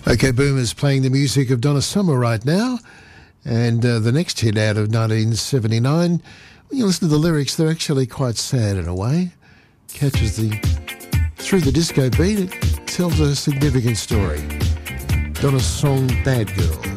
OK, Boomers playing the music of Donna Summer right now. And the next hit out of 1979, when you listen to the lyrics, they're actually quite sad in a way. Catches through the disco beat, it tells a significant story. Donna's song, Bad Girl.